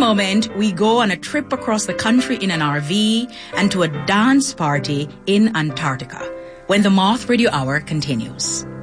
moment, we go on a trip across the country in an RV and to a dance party in Antarctica when the Moth Radio Hour continues.